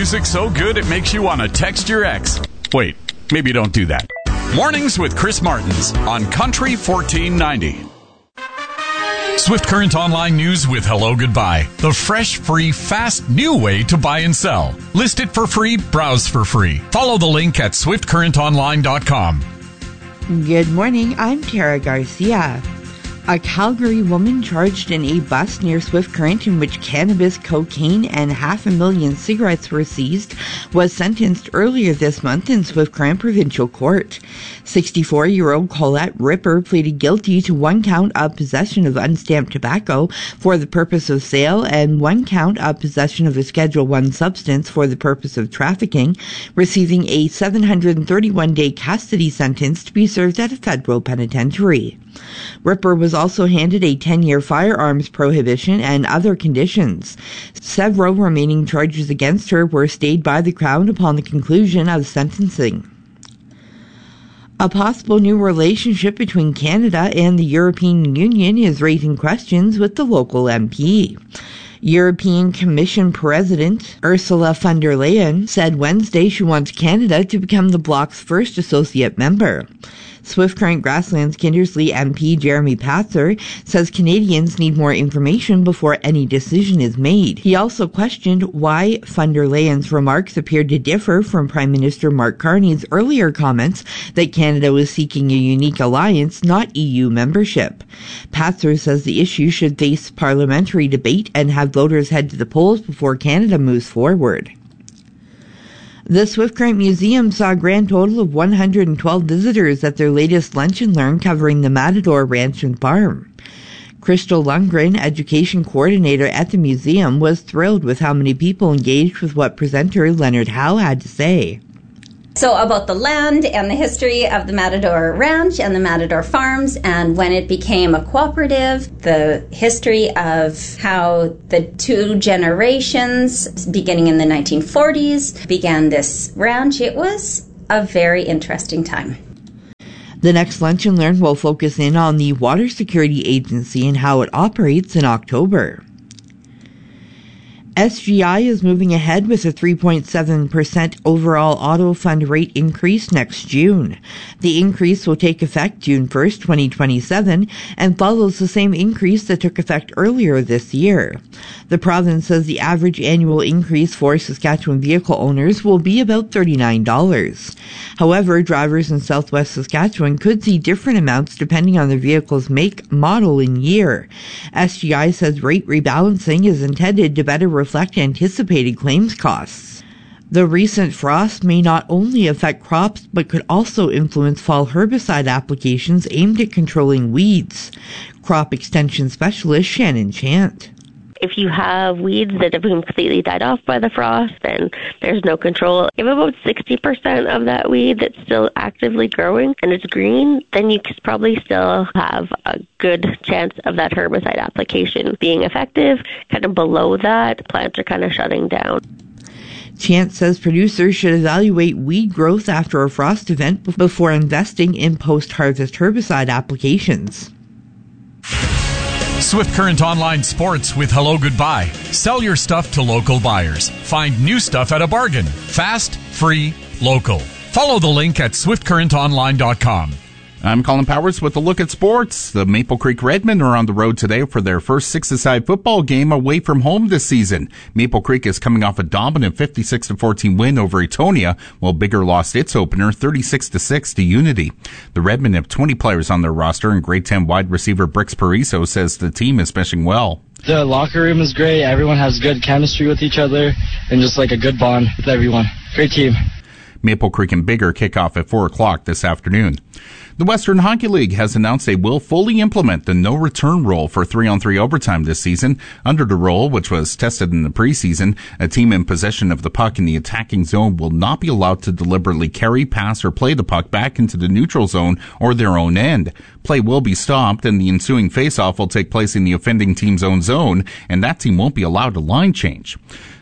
Music so good it makes you want to text your ex. Wait, maybe don't do that. Mornings with Chris Martins on Country 1490. Swift Current Online News with Hello Goodbye. The fresh, free, fast, new way to buy and sell. List it for free, browse for free. Follow the link at swiftcurrentonline.com. Good morning, I'm Tara Garcia. A Calgary woman charged in a bus near Swift Current in which cannabis, cocaine, and 500,000 cigarettes were seized was sentenced earlier this month in Swift Current Provincial Court. 64-year-old Colette Ripper pleaded guilty to 1 count of possession of unstamped tobacco for the purpose of sale and 1 count of possession of a Schedule I substance for the purpose of trafficking, receiving a 731-day custody sentence to be served at a federal penitentiary. Ripper was also handed a 10-year firearms prohibition and other conditions. Several remaining charges against her were stayed by the Crown upon the conclusion of sentencing. A possible new relationship between Canada and the European Union is raising questions with the local MP. European Commission President Ursula von der Leyen said Wednesday she wants Canada to become the bloc's first associate member. Swift Current Grasslands Kindersley MP Jeremy Patzer says Canadians need more information before any decision is made. He also questioned why von der Leyen's remarks appeared to differ from Prime Minister Mark Carney's earlier comments that Canada was seeking a unique alliance, not EU membership. Patzer says the issue should face parliamentary debate and have voters head to the polls before Canada moves forward. The Swift Current Museum saw a grand total of 112 visitors at their latest Lunch and Learn covering the Matador Ranch and Farm. Crystal Lundgren, education coordinator at the museum, was thrilled with how many people engaged with what presenter Leonard Howe had to say. So about the land and the history of the Matador Ranch and the Matador Farms, and when it became a cooperative, the history of how the 2 generations, beginning in the 1940s, began this ranch. It was a very interesting time. The next Lunch and Learn will focus in on the Water Security Agency and how it operates in October. SGI is moving ahead with a 3.7% overall auto fund rate increase next June. The increase will take effect June 1st, 2027, and follows the same increase that took effect earlier this year. The province says the average annual increase for Saskatchewan vehicle owners will be about $39. However, drivers in southwest Saskatchewan could see different amounts depending on their vehicle's make, model, and year. SGI says rate rebalancing is intended to better reflect anticipated claims costs. The recent frost may not only affect crops but could also influence fall herbicide applications aimed at controlling weeds. Crop extension specialist Shannon Chant. If you have weeds that have completely died off by the frost, then there's no control. If about 60% of that weed that's still actively growing and it's green, then you could probably still have a good chance of that herbicide application being effective. Kind of below that, plants are kind of shutting down. Chance says producers should evaluate weed growth after a frost event before investing in post-harvest herbicide applications. Swift Current Online Sports with Hello Goodbye. Sell your stuff to local buyers. Find new stuff at a bargain. Fast, free, local. Follow the link at swiftcurrentonline.com. I'm Colin Powers with a look at sports. The Maple Creek Redmen are on the road today for their first 6-a-side football game away from home this season. Maple Creek is coming off a dominant 56-14 win over Etonia, while Bigger lost its opener 36-6 to Unity. The Redmen have 20 players on their roster, and grade 10 wide receiver Brix Pariso says the team is meshing well. The locker room is great. Everyone has good chemistry with each other and just like a good bond with everyone. Great team. Maple Creek and Bigger kick off at 4 o'clock this afternoon. The Western Hockey League has announced they will fully implement the no-return rule for 3-on-3 overtime this season. Under the rule, which was tested in the preseason, a team in possession of the puck in the attacking zone will not be allowed to deliberately carry, pass, or play the puck back into the neutral zone or their own end. Play will be stopped, and the ensuing face-off will take place in the offending team's own zone, and that team won't be allowed to line change.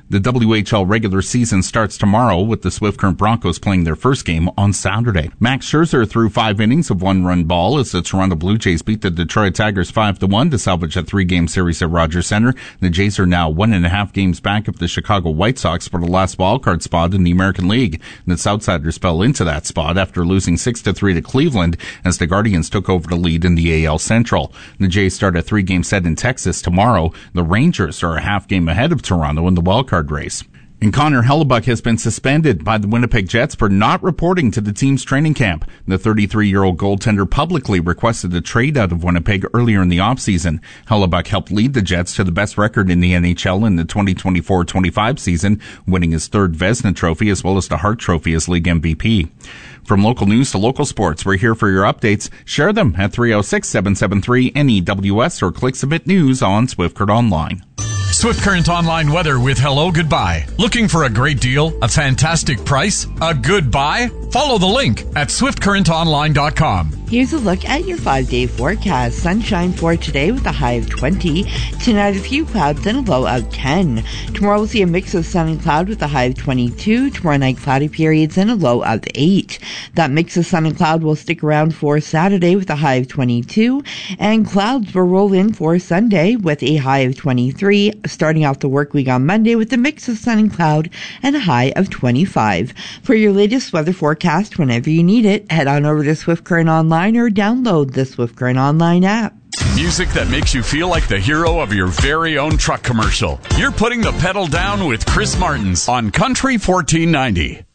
The WHL regular season starts tomorrow with the Swift Current Broncos playing their first game on Saturday. Max Scherzer threw 5 innings of one-run ball as the Toronto Blue Jays beat the Detroit Tigers 5-1 to salvage a 3-game series at Rogers Center. The Jays are now 1.5 games back of the Chicago White Sox for the last wildcard spot in the American League. The Southsiders fell into that spot after losing 6-3 to Cleveland as the Guardians took over the lead in the AL Central. The Jays start a 3-game set in Texas tomorrow. The Rangers are a half game ahead of Toronto in the wildcard race. And Connor Hellebuyck has been suspended by the Winnipeg Jets for not reporting to the team's training camp. The 33-year-old goaltender publicly requested a trade out of Winnipeg earlier in the offseason. Hellebuyck helped lead the Jets to the best record in the NHL in the 2024-25 season, winning his 3rd Vezina Trophy as well as the Hart Trophy as league MVP. From local news to local sports, we're here for your updates. Share them at 306-773-NEWS or click Submit News on Swift Current Online. Swift Current Online weather with Hello Goodbye. Looking for a great deal, a fantastic price, a good buy? Follow the link at swiftcurrentonline.com. Here's a look at your 5-day forecast. Sunshine for today with a high of 20. Tonight, a few clouds and a low of 10. Tomorrow, we'll see a mix of sun and cloud with a high of 22. Tomorrow night, cloudy periods and a low of 8. That mix of sun and cloud will stick around for Saturday with a high of 22. And clouds will roll in for Sunday with a high of 23. Starting off the work week on Monday with a mix of sun and cloud and a high of 25. For your latest weather forecast, whenever you need it, head on over to Swift Current Online or download the Swift Current Online app. Music that makes you feel like the hero of your very own truck commercial. You're putting the pedal down with Chris Martins on Country 1490.